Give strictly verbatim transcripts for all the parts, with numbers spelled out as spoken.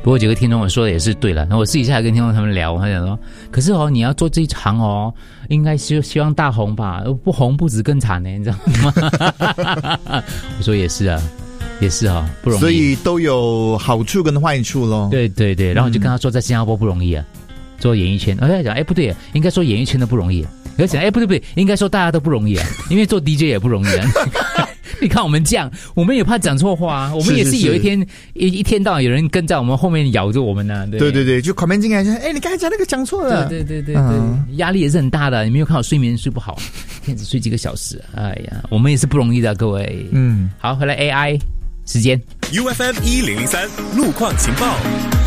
不过几个听众我说的也是对了，然后我私底下跟听众他们聊，我还想说，可是哦，你要做这一行哦，应该是希望大红吧，不红不止更惨呢，你知道吗？我说也是啊，也是啊、哦，不容易， 所以都有好处跟坏处咯。 对对对，然后我就跟他说，在新加坡不容易啊，做演艺圈，我在讲，哎不对，应该说演艺圈的不容易，我在讲，哎不对不对，应该说大家都不容易啊，因为做 D J 也不容易啊。你看我们这样，我们也怕讲错话啊。我们也是有一天一一天到晚有人跟在我们后面咬着我们呢、啊。对对对对，就 comment 进来说，哎，你刚才讲那个讲错了。 对对对对对，嗯、压力也是很大的。你没有看我睡眠睡不好，天只睡几个小时。哎呀，我们也是不容易的，各位。嗯，好，回来 A I 时间 U F M 一零零三路况情报。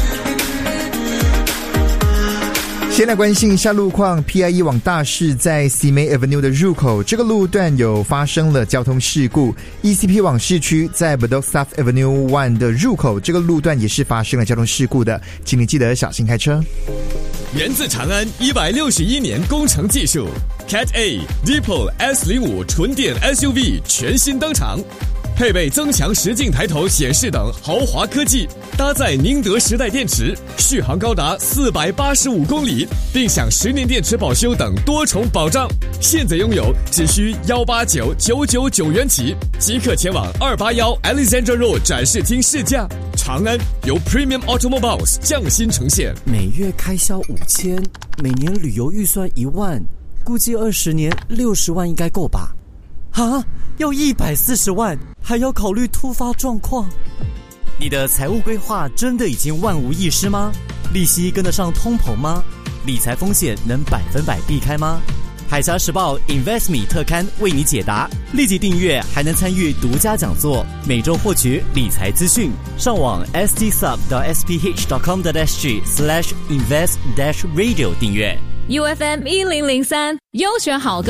先来关心一下路况 ，P I E 往大市在 Simei Avenue 的入口，这个路段有发生了交通事故。E C P 往市区在 Bedok South Avenue One 的入口，这个路段也是发生了交通事故的，请你记得小心开车。 源自长安一百六十一年工程技术 ，Cat A Deepol S 零五 纯电 S U V 全新登场。配备增强实境抬头显示等豪华科技，搭载宁德时代电池，续航高达四百八十五公里，并享十年电池保修等多重保障。现在拥有只需一八九九九九元起，即刻前往二八一 Alexandra Road 展示厅试驾。长安由 Premium Automobiles 匠心呈现。 每月开销五千，每年旅游预算一万，估计二十年六十万应该够吧？啊，要一百四十万，还要考虑突发状况。你的财务规划真的已经万无一失吗？利息跟得上通膨吗？理财风险能百分百避开吗？海峡时报 InvestMe 特刊为你解答，立即订阅还能参与独家讲座，每周获取理财资讯。上网 s t sub dot s p h dot com dot s g slash invest dash radio 订阅。 U F M 一零零三优选好歌。